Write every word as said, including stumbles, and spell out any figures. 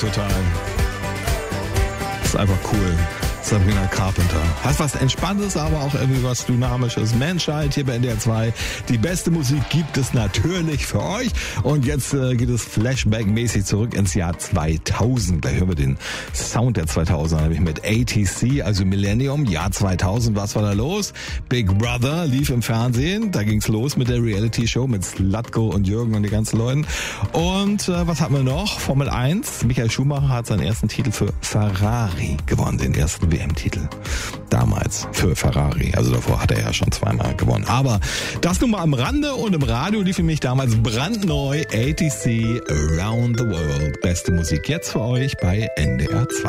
Total. Das ist einfach cool. Sabrina Carpenter. Hast was Entspanntes, aber auch irgendwie was Dynamisches. Menschheit hier bei N D R zwei. Die beste Musik gibt es natürlich für euch. Und jetzt äh, geht es Flashback-mäßig zurück ins Jahr zweitausend. Da hören wir den Sound der zweitausender, nämlich mit A T C, also Millennium, Jahr zweitausend. Was war da los? Big Brother lief im Fernsehen. Da ging's los mit der Reality-Show mit Slutko und Jürgen und die ganzen Leuten. Und äh, was hatten wir noch? Formel eins. Michael Schumacher hat seinen ersten Titel für Ferrari gewonnen, den ersten W M-Titel. Damals für Ferrari. Also davor hat er ja schon zweimal gewonnen. Aber das nun mal am Rande, und im Radio lief für mich damals brandneu A T C Around the World. Beste Musik jetzt für euch bei N D R zwei.